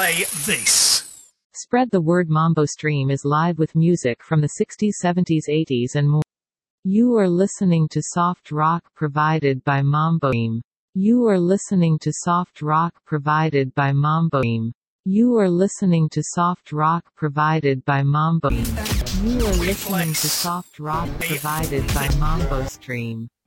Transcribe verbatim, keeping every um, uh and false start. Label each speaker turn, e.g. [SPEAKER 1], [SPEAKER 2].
[SPEAKER 1] say this.
[SPEAKER 2] Spread the word. Mambo Stream is live with music from the sixties, seventies, eighties and more. You are listening to soft rock provided by Mambo Stream. You are listening to soft rock provided by Mambo Stream. You are listening to soft rock provided by Mambo Stream. You are listening to soft rock provided by Mambo Stream.